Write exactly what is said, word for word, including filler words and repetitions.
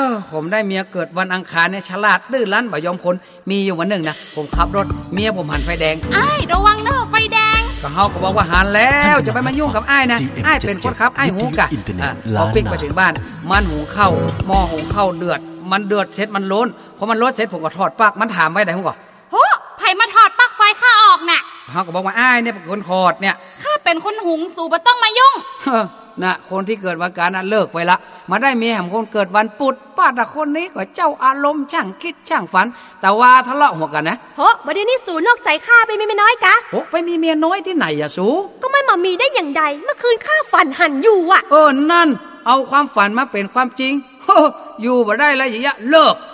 อผมได้เมียเกิดวันอังคารเนี่ยฉลาดดื้อรั้นบ่ยอมคนมีอยู่วันหนึ่งนะผมขับรถเมียผมหันไฟแดงไอ้ระวังเด้อไฟแดงก็เฮาก็บอกว่าหันแล้วจะไปมายุ่งกับไอ้นะไอ้เป็นคนขับไอ้หูกะพอปิ๊กไปถึงบ้านมันหุงข้าวหม้อหุงข้าวเดือดมันเดือดเสร็จมันล้นพอมันล้นเสร็จผมก็ทอดปลั๊กมันถามไว้ได้ผมก็โหไผมาถอดปลั๊กไฟข้าออกน่ะเฮาก็บอกว่าไอ้เนี่ยเป็นคนถอดเนี่ยข้าเป็นคนหุงสู่บ่ต้องมายุ่งน่ะคนที่เกิดวันการน่ะเลิกไปละมาได้เมียแห่งคนเกิดวันพุธป้าแต่คนนี้ก็เจ้าอารมณ์ช่างคิดช่างฝันแต่ว่าทะเลาะหัวกันนะโหบ่เดี๋ยวนี้สูนอกใจข้าไปมีเมียน้อยกะโหไปมีเมียน้อยที่ไหนอะสูก็ไม่มามีได้อย่างใดเมื่อคืนข้าฝันหันอยู่อะเออนั่นเอาความฝันมาเป็นความจริงอยู่บ่ได้แล้วอย่างเงี้ยเลิก